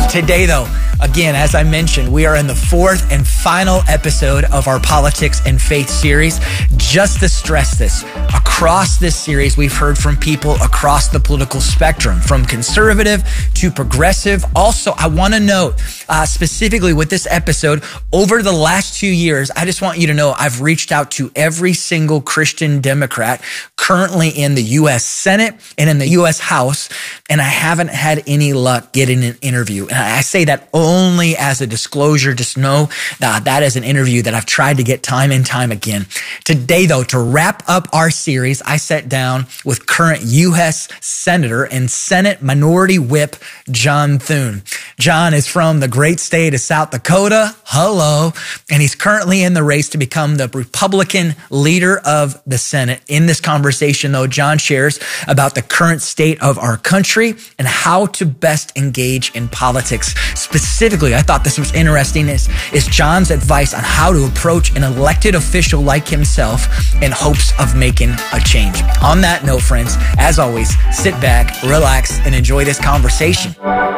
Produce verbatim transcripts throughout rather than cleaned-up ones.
Today, though, again, as I mentioned, we are in the fourth and final episode of our Politics and Faith series. Just to stress this, across this series, we've heard from people across the political spectrum, from conservative to progressive. Also, I want to note, uh, specifically with this episode, over the last two years, I just want you to know I've reached out to every single Christian Democrat currently in the U S Senate and in the U S House, and I haven't had any luck getting an interview. And I say that only as a disclosure. Just know that that is an interview that I've tried to get time and time again. Today, though, to wrap up our series, I sat down with current U S Senator and Senate Minority Whip John Thune. John is from the great state of South Dakota. Hello. And he's currently in the race to become the Republican leader of the Senate. In this conversation, though, John shares about the current state of our country and how to best engage in politics. Specifically, I thought this was interesting, is, is John's advice on how to approach an elected official like himself in hopes of making a change. On that note, friends, as always, sit back, relax, and enjoy this conversation.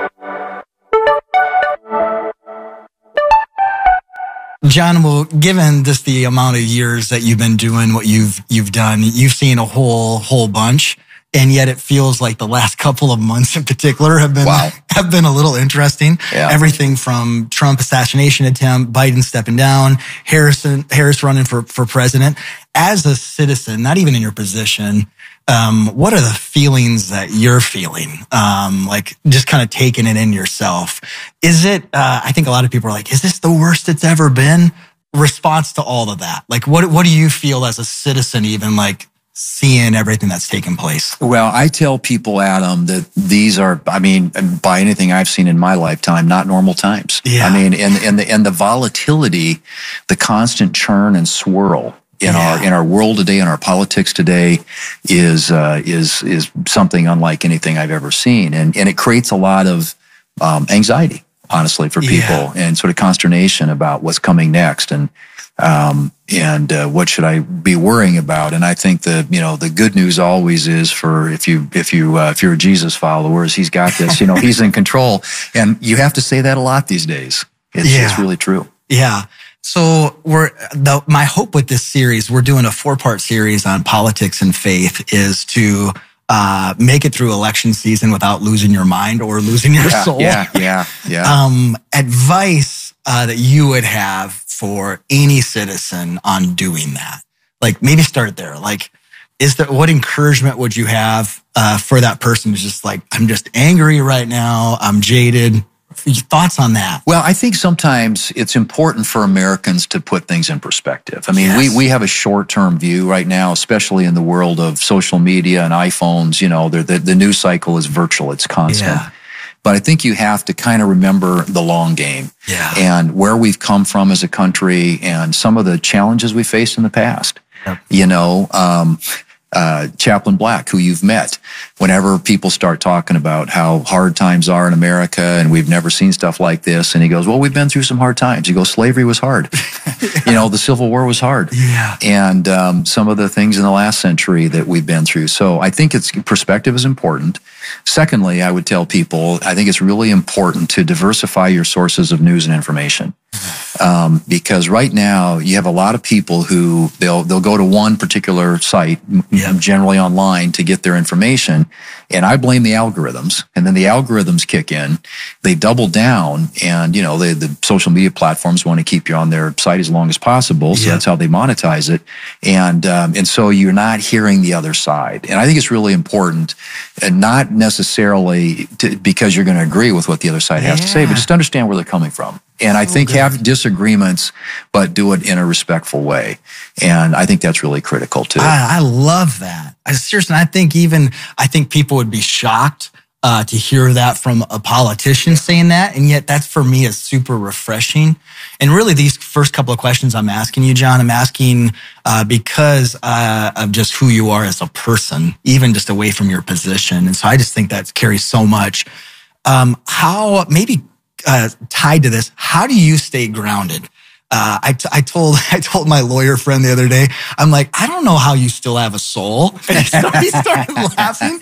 John, well, given just the amount of years that you've been doing what you've you've done, you've seen a whole whole bunch, and yet it feels like the last couple of months in particular have been wow. have been a little interesting. Yeah. Everything from Trump assassination attempt, Biden stepping down, Harrison Harris running for for president. As a citizen, not even in your position, um, what are the feelings that you're feeling? Um, like just kind of taking it in yourself. Is it, uh, I think a lot of people are like, is this the worst it's ever been? Response to all of that. Like, what, what do you feel as a citizen, even like seeing everything that's taken place? Well, I tell people, Adam, that these are, I mean, by anything I've seen in my lifetime, not normal times. Yeah. I mean, and, and the, and the volatility, the constant churn and swirl in yeah. our in our world today, in our politics today, is uh, is is something unlike anything I've ever seen, and and it creates a lot of um, anxiety, honestly, for people, yeah. and sort of consternation about what's coming next, and um, and uh, what should I be worrying about? And I think the you know the good news always is, for if you if you uh, if you're a Jesus follower, is He's got this, you know, He's in control, and you have to say that a lot these days. It's, yeah. it's really true. Yeah. So we're the, my hope with this series, we're doing a four-part series on politics and faith, is to uh, make it through election season without losing your mind or losing your yeah, soul. Yeah, yeah, yeah. Um, advice uh, that you would have for any citizen on doing that. Like maybe start there. Like, is there, what encouragement would you have uh, for that person who's just like, I'm just angry right now, I'm jaded? Thoughts on that? Well, I think sometimes it's important for Americans to put things in perspective. I mean, yes. we, we have a short-term view right now, especially in the world of social media and iPhones. You know, the, the news cycle is virtual. It's constant. Yeah. But I think you have to kind of remember the long game yeah. and where we've come from as a country and some of the challenges we faced in the past. Yep. You know, um, uh, Chaplain Black, who you've met, whenever people start talking about how hard times are in America and we've never seen stuff like this, and he goes, well, we've been through some hard times. He goes, slavery was hard. yeah. You know, the Civil War was hard. Yeah. And um, some of the things in the last century that we've been through. So I think it's perspective is important. Secondly, I would tell people, I think it's really important to diversify your sources of news and information. Um, because right now you have a lot of people who they'll they'll go to one particular site, yeah. generally online, to get their information, and I blame the algorithms. And then the algorithms kick in, they double down, and you know they, the social media platforms want to keep you on their site as long as possible, so yeah. that's how they monetize it. And um, and so you're not hearing the other side. And I think it's really important, and not necessarily to, because you're going to agree with what the other side has yeah. to say, but just understand where they're coming from. And I think have disagreements, but do it in a respectful way. And I think that's really critical too. I, I love that. I seriously, I think even, I think people would be shocked uh, to hear that from a politician saying that. And yet that's for me is super refreshing. And really these first couple of questions I'm asking you, John, I'm asking uh, because uh, of just who you are as a person, even just away from your position. And so I just think that carries so much. Um, how, maybe Uh, tied to this, how do you stay grounded? Uh, I, t- I told I told my lawyer friend the other day, I'm like, I don't know how you still have a soul. And he started, he started laughing.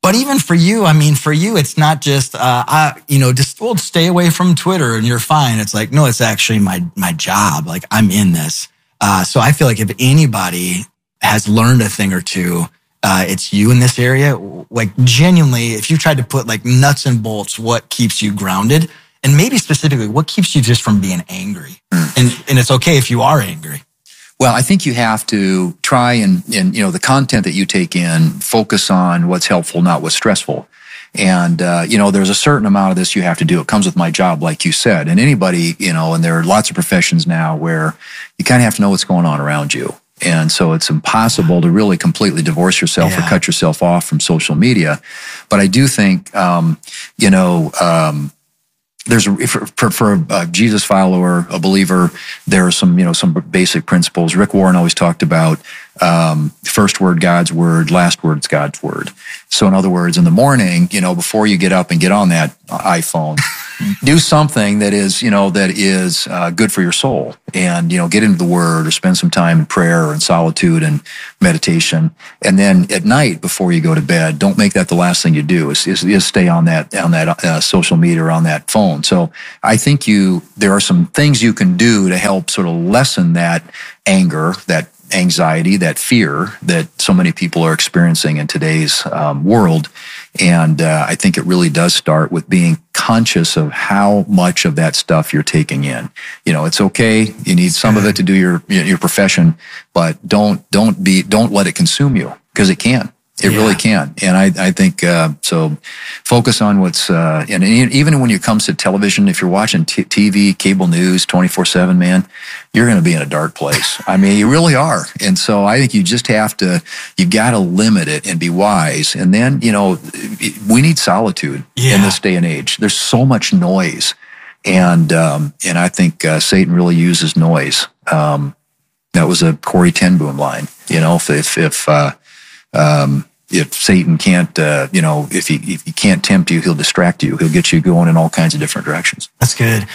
But even for you, I mean, for you, it's not just, uh, I, you know, just, well, stay away from Twitter and you're fine. It's like, no, it's actually my, my job. Like I'm in this. Uh, so I feel like if anybody has learned a thing or two, uh, it's you in this area. Like genuinely, if you tried to put like nuts and bolts, what keeps you grounded? And maybe specifically, what keeps you just from being angry? Mm. And and it's okay if you are angry. Well, I think you have to try and, and, you know, the content that you take in, focus on what's helpful, not what's stressful. And, uh, you know, there's a certain amount of this you have to do. It comes with my job, like you said. And anybody, you know, and there are lots of professions now where you kind of have to know what's going on around you. And so it's impossible to really completely divorce yourself yeah. or cut yourself off from social media. But I do think, um, you know, um, There's a, for, for a Jesus follower, a believer, there are some, you know, some basic principles. Rick Warren always talked about um, first word God's word, last word's God's word. So in other words, in the morning, you know, before you get up and get on that iPhone, do something that is, you know, that is uh, good for your soul, and you know, get into the Word or spend some time in prayer or in solitude and meditation. And then at night, before you go to bed, don't make that the last thing you do. Is is, is stay on that on that uh, social media or on that phone. So I think you there are some things you can do to help sort of lessen that anger, that anxiety, that fear that so many people are experiencing in today's um, world. And uh, I think it really does start with being conscious of how much of that stuff you're taking in. You know, it's okay. You need some of it to do your your profession, but don't don't be don't let it consume you, because it can. It yeah. really can. And I, I think, uh, so focus on what's, uh, and even when it comes to television, if you're watching t- TV, cable news, twenty-four seven, man, you're going to be in a dark place. I mean, you really are. And so I think you just have to, you got to limit it and be wise. And then, you know, we need solitude yeah. in this day and age. There's so much noise. And, um, and I think, uh, Satan really uses noise. Um, that was a Corrie ten Boom line, you know, if, if, if, uh, Um, if Satan can't, uh, you know, if he, if he can't tempt you, he'll distract you. He'll get you going in all kinds of different directions. That's good.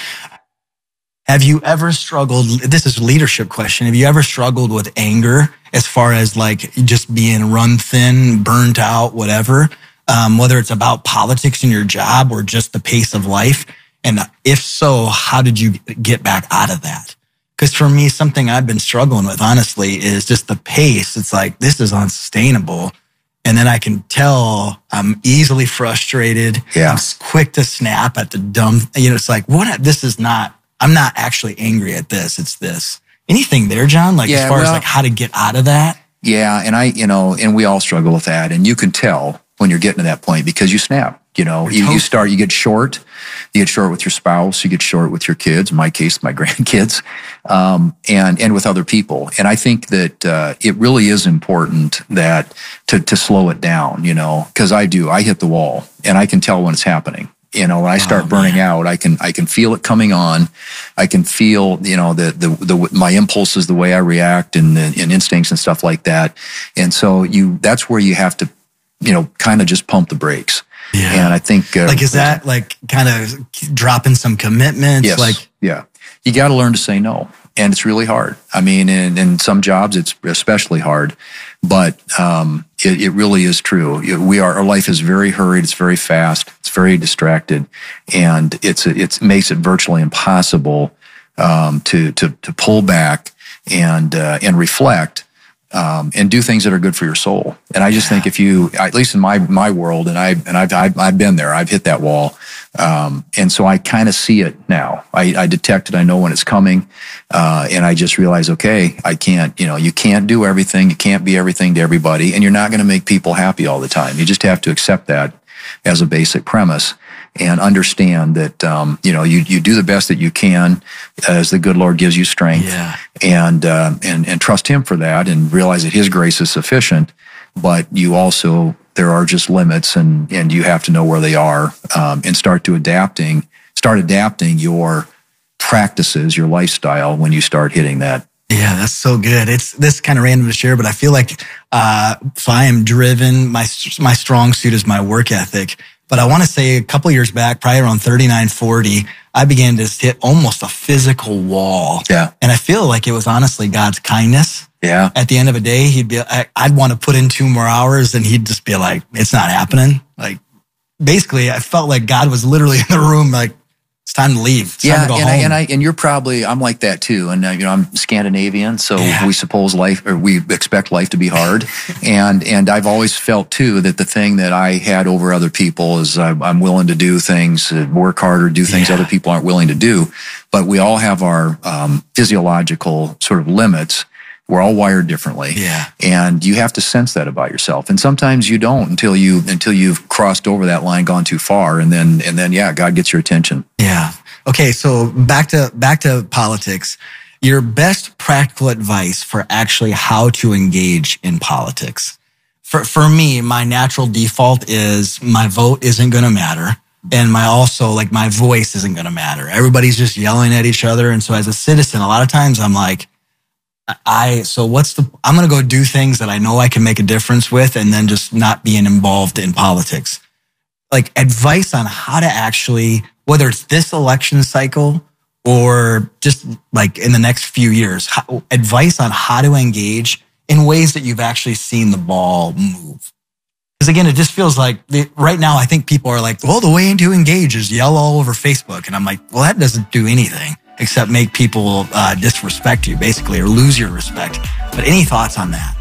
Have you ever struggled, this is a leadership question, have you ever struggled with anger as far as like just being run thin, burnt out, whatever, um, whether it's about politics in your job or just the pace of life? And if so, how did you get back out of that? Because for me, something I've been struggling with, honestly, is just the pace. It's like, this is unsustainable. And then I can tell I'm easily frustrated. Yeah. I'm quick to snap at the dumb, you know, it's like, what? This is not, I'm not actually angry at this. It's this. Anything there, John? Like yeah, as far well, as like how to get out of that? Yeah. And I, you know, and we all struggle with that. And you can tell when you're getting to that point because you snap. You know, you, you start, you get short, you get short with your spouse, you get short with your kids, in my case, my grandkids, um, and, and with other people. And I think that, uh, it really is important that to, to slow it down, you know, cause I do, I hit the wall and I can tell when it's happening. You know, when I start oh, burning man. out, I can, I can feel it coming on. I can feel, you know, the, the, the, my impulses, the way I react and the and instincts and stuff like that. And so you, that's where you have to, you know, kind of just pump the brakes. Yeah. And I think, uh, like, is that like kind of dropping some commitments? Yes. Like, yeah, you got to learn to say no. And it's really hard. I mean, in, in some jobs, it's especially hard, but, um, it, it really is true. We are, our life is very hurried. It's very fast. It's very distracted, and it's, it makes it virtually impossible, um, to, to, to pull back and, uh, and reflect. Um, and do things that are good for your soul. And I just yeah. think if you, at least in my, my world, and I, and I've, I've, I've been there, I've hit that wall. Um, and so I kind of see it now. I, I detect it. I know when it's coming. Uh, and I just realize, okay, I can't, you know, you can't do everything. You can't be everything to everybody, and you're not going to make people happy all the time. You just have to accept that as a basic premise. And understand that, um, you know, you, you do the best that you can as the good Lord gives you strength, yeah. and, uh, and, and trust Him for that, and realize that His grace is sufficient. But you also, there are just limits, and, and you have to know where they are, um, and start to adapting, start adapting your practices, your lifestyle when you start hitting that. Yeah, that's so good. It's this kind of random to share, but I feel like, uh, if I am driven, my, my strong suit is my work ethic. But I want to say a couple years back, probably around thirty-nine, forty, I began to hit almost a physical wall. Yeah. And I feel like it was honestly God's kindness. Yeah. At the end of a day, he'd be, I, I'd want to put in two more hours and he'd just be like, it's not happening. Like, basically, I felt like God was literally in the room, like, it's time to leave. It's yeah, time to go and home. I, and I and you're probably I'm like that too. And uh, you know I'm Scandinavian, so Yeah. we suppose life or we expect life to be hard. and and I've always felt too that the thing that I had over other people is I, I'm willing to do things, uh, work harder, do things Yeah. other people aren't willing to do. But we all have our um, physiological sort of limits. We're all wired differently. Yeah. And you have to sense that about yourself. And sometimes you don't until you until you've crossed over that line, gone too far, and then and then yeah, God gets your attention. Yeah. Okay, so back to back to politics. Your best practical advice for actually how to engage in politics. For for me, my natural default is my vote isn't going to matter. And my also like my voice isn't going to matter. Everybody's just yelling at each other. And so as a citizen, a lot of times I'm like, I, so what's the, I'm going to go do things that I know I can make a difference with and then just not being involved in politics. Like advice on how to actually, whether it's this election cycle or just like in the next few years, how, advice on how to engage in ways that you've actually seen the ball move. Because again, it just feels like the, right now, I think people are like, well, the way to engage is yell all over Facebook. And I'm like, well, that doesn't do anything except make people uh, disrespect you basically or lose your respect. But any thoughts on that?